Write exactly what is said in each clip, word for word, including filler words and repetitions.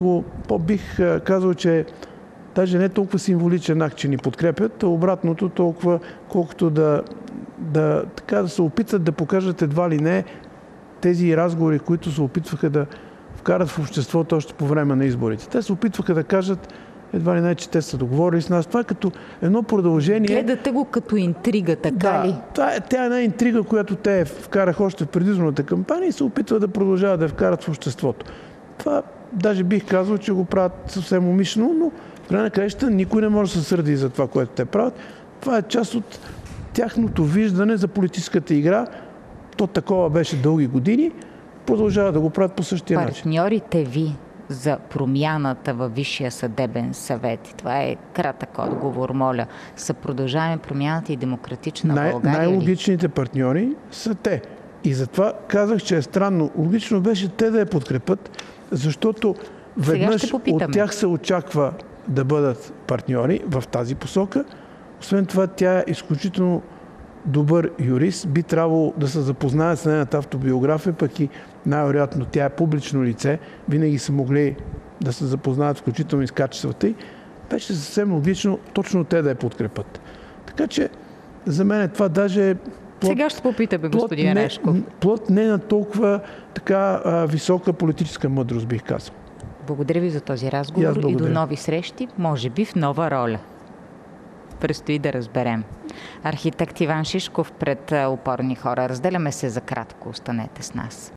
По-бих казал, че даже не толкова символичен акт, че ни подкрепят, а обратното толкова, колкото да, да, така, да се опитат да покажат едва ли не тези разговори, които се опитваха да вкарат в обществото още по време на изборите. Те се опитваха да кажат едва ли не, че те са договорили с нас. Това е като едно продължение. Гледате го като интрига, така да, ли? Това е, тя е една интрига, която те вкараха още в предизборната кампания и се опитват да продължават да я вкарат в обществото. Това даже бих казал, че го правят съвсем умишлено, но в край на краища никой не може да се сърди за това, което те правят. Това е част от тяхното виждане за политическата игра. То такова беше дълги години. Продължават да го правят по същия начин. Партньорите ви за промяната във Висшия съдебен съвет, това е кратък отговор, моля, са Продължаваме промяната и Демократична Най- България ли? Най-логичните партньори са те. И затова казах, че е странно. Логично беше те да я подкрепят, защото веднъж от тях се очаква да бъдат партньори в тази посока. Освен това, тя е изключително добър юрист. Би трябвало да се запознаят с нейната автобиография, пък и най-вероятно тя е публично лице. Винаги са могли да се запознаят включително и с качествата й. Беше съвсем логично точно те да я подкрепят. Така че за мен това даже е плод, Сега ще попитаме господин не, Рашков. Плод не на толкова така а, висока политическа мъдрост, бих казал. Благодаря ви за този разговор и, и до нови срещи, може би в нова роля. Предстои да разберем. Архитект Иван Шишков пред Опорни хора. Разделяме се за кратко. Останете с нас.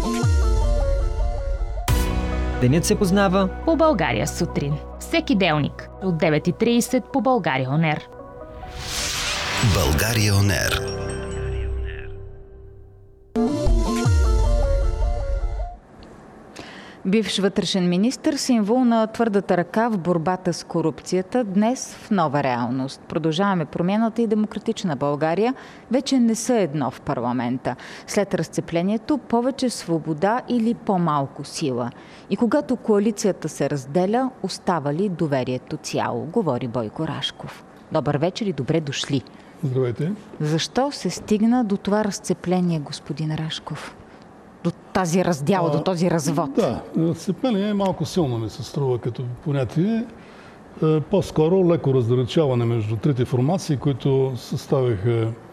Денят се познава по България сутрин. Всеки делник от девет и трийсет по България Он Ер. България Он Ер. Бивш вътрешен министър, символ на твърдата ръка в борбата с корупцията, днес в нова реалност. Продължаваме промяната и Демократична България вече не са едно в парламента. След разцеплението повече свобода или по-малко сила. И когато коалицията се разделя, остава ли доверието цяло, говори Бойко Рашков. Добър вечер и добре дошли. Здравейте. Защо се стигна до това разцепление, господин Рашков? До тази раздяла, а, до този развод? Да, разцепление е малко силно ми се струва като понятие. По-скоро леко раздалечаване между трите формации, които съставиха